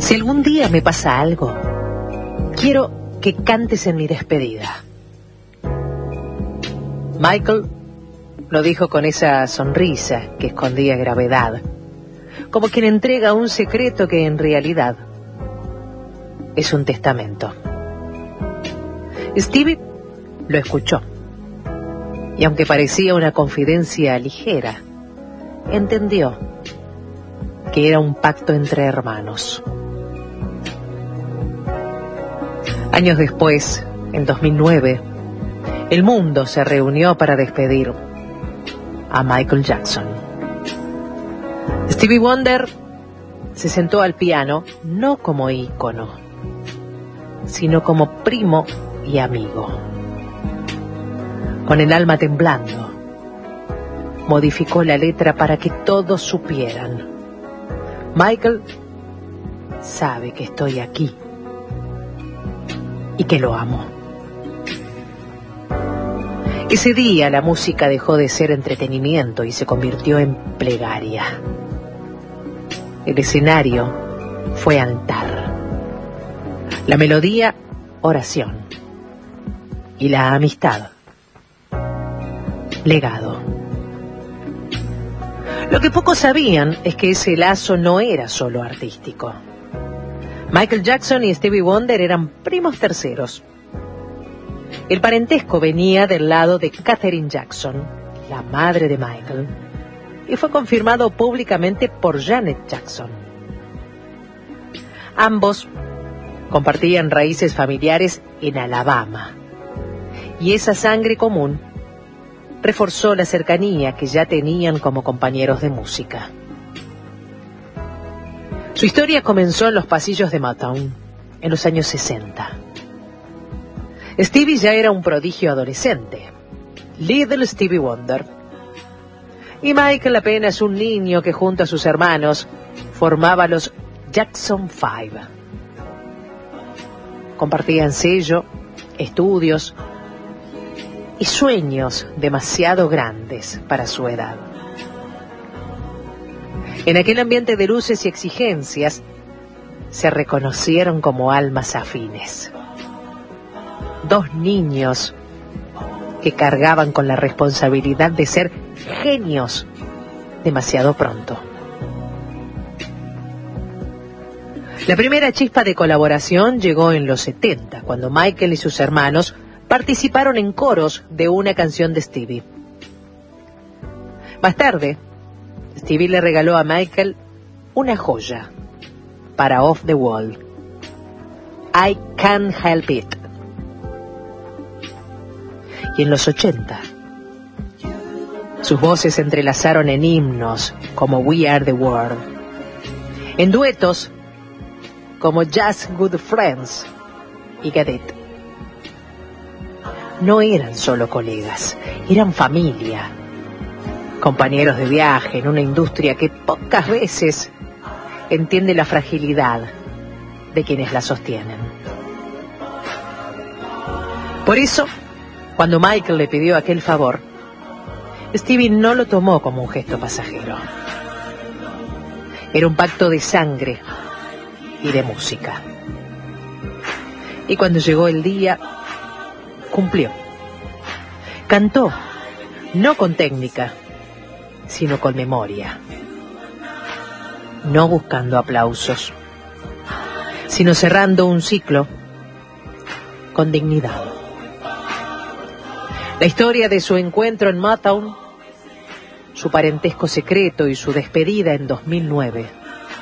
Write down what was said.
Si algún día me pasa algo, quiero que cantes en mi despedida. Michael lo dijo con esa sonrisa que escondía gravedad, como quien entrega un secreto que en realidad es un testamento. Stevie lo escuchó, y aunque parecía una confidencia ligera, entendió que era un pacto entre hermanos. Años después, en 2009, el mundo se reunió para despedir a Michael Jackson. Stevie Wonder se sentó al piano no como ícono, sino como primo y amigo. Con el alma temblando, modificó la letra para que todos supieran: Michael sabe que estoy aquí y que lo amo. Ese día la música dejó de ser entretenimiento y se convirtió en plegaria. El escenario fue altar, la melodía oración y la amistad legado. Lo que pocos sabían es que ese lazo no era solo artístico. Michael Jackson y Stevie Wonder eran primos terceros. El parentesco venía del lado de Katherine Jackson, la madre de Michael, y fue confirmado públicamente por Janet Jackson. Ambos compartían raíces familiares en Alabama, y esa sangre común reforzó la cercanía que ya tenían como compañeros de música. Su historia comenzó en los pasillos de Motown, en los años 60. Stevie ya era un prodigio adolescente, Little Stevie Wonder, y Michael apenas un niño que junto a sus hermanos formaba los Jackson 5. Compartían sello, estudios y sueños demasiado grandes para su edad. En aquel ambiente de luces y exigencias, se reconocieron como almas afines. Dos niños que cargaban con la responsabilidad de ser genios demasiado pronto. La primera chispa de colaboración llegó en los 70, cuando Michael y sus hermanos participaron en coros de una canción de Stevie. Más tarde, Stevie le regaló a Michael una joya para Off the Wall: I Can't Help It. Y en los 80, sus voces se entrelazaron en himnos como We Are the World, en duetos como Just Good Friends y Get It. No eran solo colegas, eran familia, compañeros de viaje en una industria que pocas veces entiende la fragilidad de quienes la sostienen. Por eso, cuando Michael le pidió aquel favor, Stevie no lo tomó como un gesto pasajero. Era un pacto de sangre y de música. Y cuando llegó el día, cumplió. Cantó, no con técnica, sino con memoria. No buscando aplausos, sino cerrando un ciclo con dignidad. La historia de su encuentro en Motown, su parentesco secreto y su despedida en 2009